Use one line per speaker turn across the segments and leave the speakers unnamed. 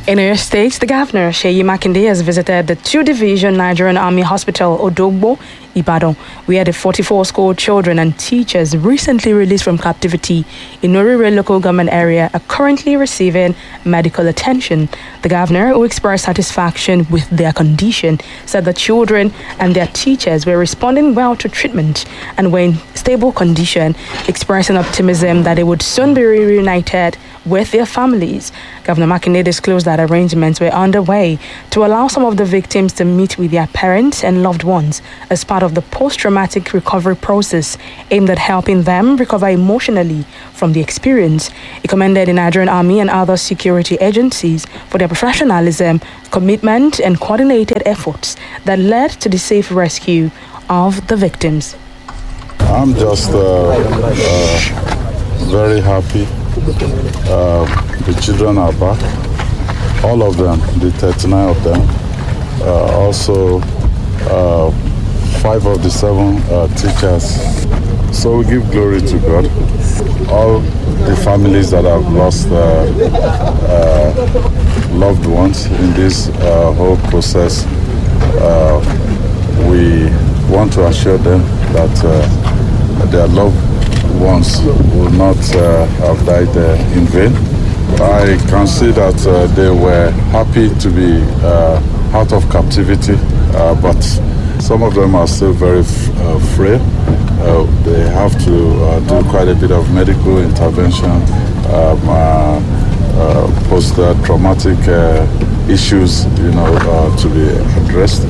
In Oyo State, the governor, Seyi Makinde, has visited the 2-division Nigerian Army Hospital, Odogbo, Ibadan, where the 44 school children and teachers recently released from captivity in Orire local government area are currently receiving medical attention. The governor, who expressed satisfaction with their condition, said the children and their teachers were responding well to treatment and were in stable condition, expressing optimism that they would soon be reunited with their families. Governor Makinde disclosed that arrangements were underway to allow some of the victims to meet with their parents and loved ones as part of the post-traumatic recovery process aimed at helping them recover emotionally from the experience. He commended the Nigerian Army and other security agencies for their professionalism, commitment, and coordinated efforts that led to the safe rescue of the victims.
I'm just very happy. The children are back, all of them, the 39 of them. Also, 5 of the 7 teachers. So we give glory to God. All the families that have lost loved ones in this whole process, we want to assure them that their loved ones will not have died in vain. I can see that they were happy to be out of captivity, but some of them are still very frail. They have to do quite a bit of medical intervention, post-traumatic issues, to be addressed.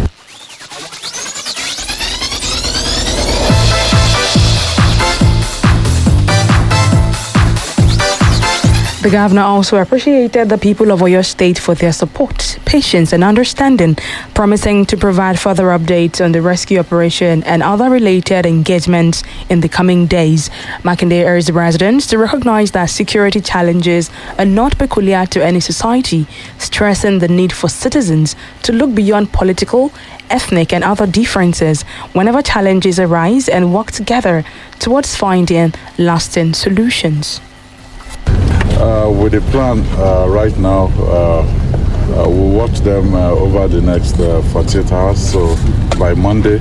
The governor also appreciated the people of Oyo State for their support, patience, and understanding, promising to provide further updates on the rescue operation and other related engagements in the coming days. Makinde urged the residents to recognize that security challenges are not peculiar to any society, stressing the need for citizens to look beyond political, ethnic, and other differences whenever challenges arise and work together towards finding lasting solutions.
With the plan right now, we'll watch them over the next 48 hours. So by Monday,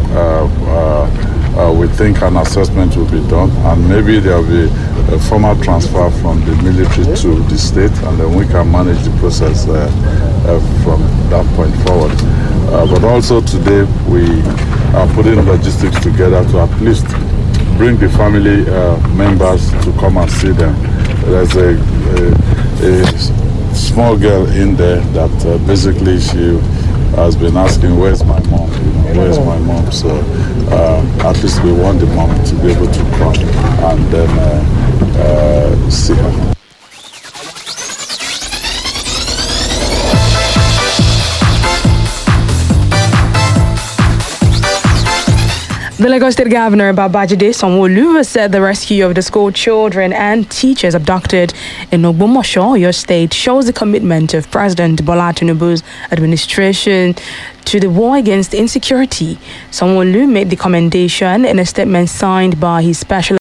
we think an assessment will be done, and maybe there will be a formal transfer from the military to the state, and then we can manage the process from that point forward. But also today, we are putting logistics together to at least bring the family members to come and see them. There's a small girl in there that basically she has been asking, where's my mom? Where's my mom? So at least we want the mom to be able to come and then see her.
The Lagos State Governor Babajide Sanwo-Olu said the rescue of the school children and teachers abducted in Ogbomoso, Oyo State, shows the commitment of President Bola Tinubu's administration to the war against insecurity. Sanwo-Olu made the commendation in a statement signed by his special